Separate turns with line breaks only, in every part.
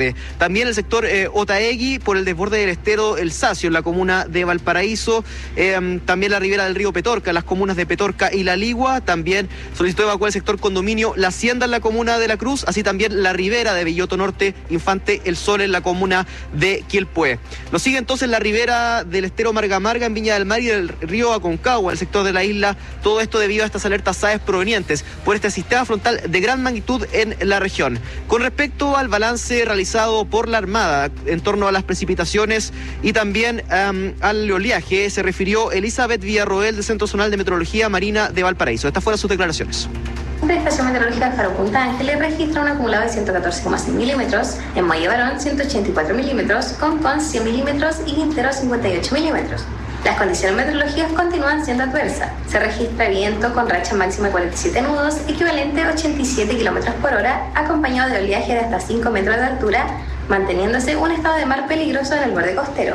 Verde. También el sector Otaegui por el desborde del estero El Sacio en la comuna de Valparaíso. También la ribera del río Petorca, las comunas de Petorca y La Ligua. También solicitó evacuar el sector condominio La Hacienda en la comuna de La Cruz, así también la ribera de Villoto Norte, Infante El Sol en la comuna de Quilpué. Nos sigue entonces la ribera del estero Marga en Viña del Mar y del río Aconcagua, el sector de la isla. Todo esto debido a estas alertas SAES provenientes por este sistema frontal de gran magnitud en la región. Con respecto al balance realizado por la Armada en torno a las precipitaciones y también al oleaje, se refirió Elizabeth Villarroel del Centro Zonal de Meteorología Marina de Valparaíso. Estas fueron sus declaraciones.
La estación meteorológica de Faro Punta Ángeles registra un acumulado de 114,6 milímetros, en Molle Barón 184 milímetros, Concón 100 milímetros y Quintero 58 milímetros. Las condiciones meteorológicas continúan siendo adversas. Se registra viento con racha máxima de 47 nudos, equivalente a 87 kilómetros por hora, acompañado de oleaje de hasta 5 metros de altura, manteniéndose un estado de mar peligroso en el borde costero.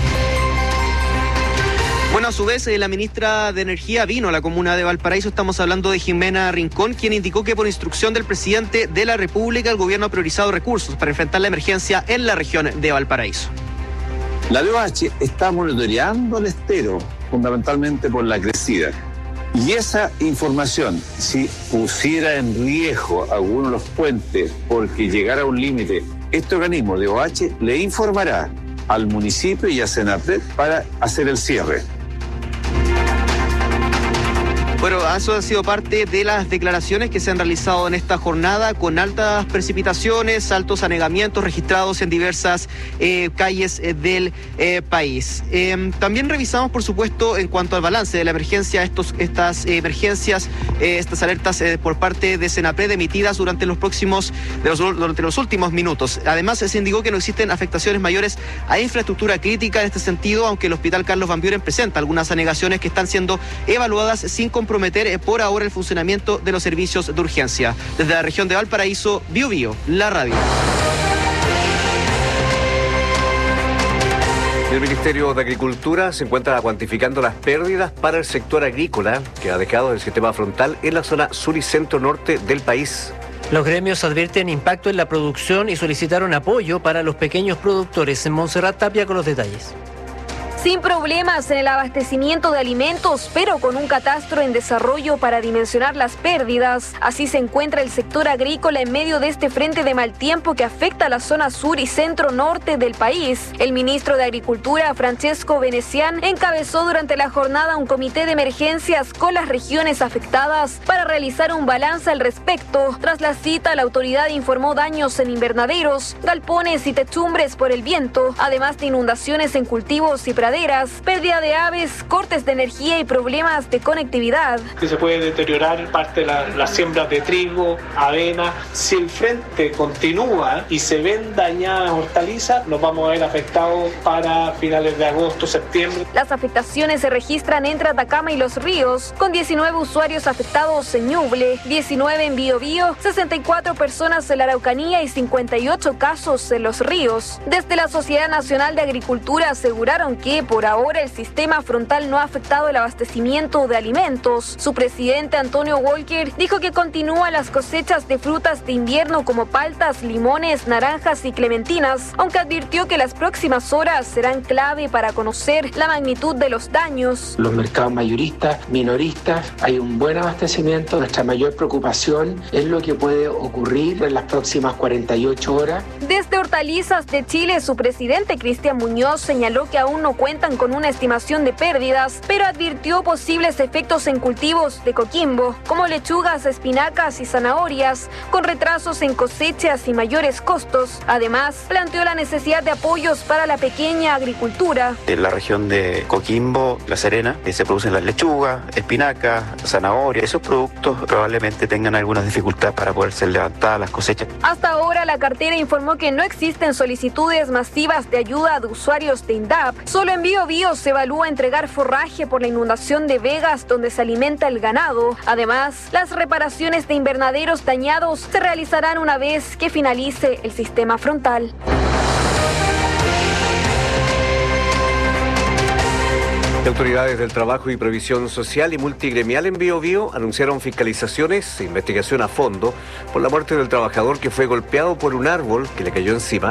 Bueno, a su vez, la ministra de Energía vino a la comuna de Valparaíso. Estamos hablando de Jimena Rincón, quien indicó que por instrucción del presidente de la República, el gobierno ha priorizado recursos para enfrentar la emergencia en la región de Valparaíso.
La DOH está monitoreando el estero, fundamentalmente por la crecida. Y esa información, si pusiera en riesgo alguno de los puentes porque llegara a un límite, este organismo de DOH le informará al municipio y a Senapred para hacer el cierre.
Bueno, eso ha sido parte de las declaraciones que se han realizado en esta jornada, con altas precipitaciones, altos anegamientos registrados en diversas calles del país. También revisamos, por supuesto, en cuanto al balance de la emergencia, estas emergencias, estas alertas por parte de Senapred emitidas durante los últimos minutos. Además, se indicó que no existen afectaciones mayores a infraestructura crítica en este sentido, aunque el Hospital Carlos Van Buren presenta algunas anegaciones que están siendo evaluadas sin comprometer por ahora el funcionamiento de los servicios de urgencia. Desde la región de Valparaíso, Bio Bio, la radio.
El Ministerio de Agricultura se encuentra cuantificando las pérdidas para el sector agrícola que ha dejado el sistema frontal en la zona sur y centro norte del país.
Los gremios advierten impacto en la producción y solicitaron apoyo para los pequeños productores. En Montserrat Tapia con los detalles.
Sin problemas en el abastecimiento de alimentos, pero con un catastro en desarrollo para dimensionar las pérdidas. Así se encuentra el sector agrícola en medio de este frente de mal tiempo que afecta a la zona sur y centro norte del país. El ministro de Agricultura, Francesco Venecián, encabezó durante la jornada un comité de emergencias con las regiones afectadas para realizar un balance al respecto. Tras la cita, la autoridad informó daños en invernaderos, galpones y techumbres por el viento, además de inundaciones en cultivos y praderas, pérdida de aves, cortes de energía y problemas de conectividad.
Se puede deteriorar parte de la siembra de trigo, avena. Si el frente continúa y se ven dañadas hortalizas, nos vamos a ver afectados para finales de agosto, septiembre.
Las afectaciones se registran entre Atacama y Los Ríos, con 19 usuarios afectados en Ñuble, 19 en Biobío, 64 personas en la Araucanía y 58 casos en Los Ríos. Desde la Sociedad Nacional de Agricultura aseguraron que por ahora el sistema frontal no ha afectado el abastecimiento de alimentos. Su presidente Antonio Walker dijo que continúan las cosechas de frutas de invierno como paltas, limones, naranjas y clementinas, aunque advirtió que las próximas horas serán clave para conocer la magnitud de los daños.
Los mercados mayoristas, minoristas, hay un buen abastecimiento. Nuestra mayor preocupación es lo que puede ocurrir en las próximas 48 horas.
Desde Hortalizas de Chile, su presidente Cristian Muñoz señaló que aún no cuentan con una estimación de pérdidas, pero advirtió posibles efectos en cultivos de Coquimbo, como lechugas, espinacas y zanahorias, con retrasos en cosechas y mayores costos. Además, planteó la necesidad de apoyos para la pequeña agricultura.
En la región de Coquimbo, La Serena, se producen las lechugas, espinacas, zanahorias. Esos productos probablemente tengan algunas dificultades para poder ser levantadas las cosechas.
Hasta ahora, la cartera informó que no existen solicitudes masivas de ayuda de usuarios de INDAP. Solo en Biobío se evalúa entregar forraje por la inundación de vegas donde se alimenta el ganado. Además, las reparaciones de invernaderos dañados se realizarán una vez que finalice el sistema frontal.
Las autoridades del Trabajo y Previsión Social y Multigremial en Biobío anunciaron fiscalizaciones e investigación a fondo por la muerte del trabajador que fue golpeado por un árbol que le cayó encima